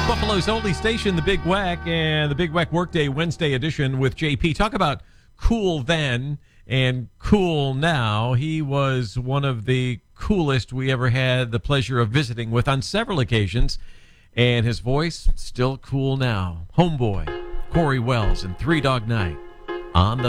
Buffalo's only station, The Big Wack, and the Big Wack Workday Wednesday edition with JP. Talk about cool then and cool now. He was one of the coolest we ever had the pleasure of visiting with on several occasions, and his voice still cool now. Homeboy, Corey Wells, and Three Dog Night on the